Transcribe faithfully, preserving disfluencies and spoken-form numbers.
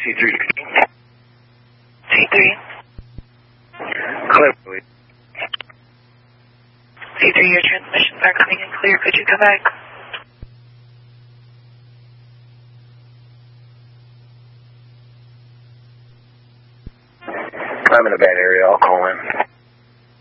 C three. C three. Clear. C three, your transmissions are coming in clear. Could you come back? I'm in a bad area. I'll call in.